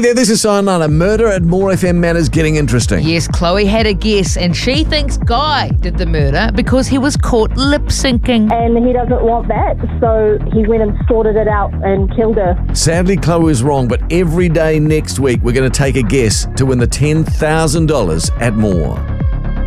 there, this is Cyanide. Murder at More FM Matters getting interesting. Yes, Chloe had a guess, and she thinks Guy did the murder because he was caught lip-syncing. And he doesn't want that, so he went and sorted it out and killed her. Sadly, Chloe is wrong, but every day next week we're going to take a guess to win the $10,000 at More.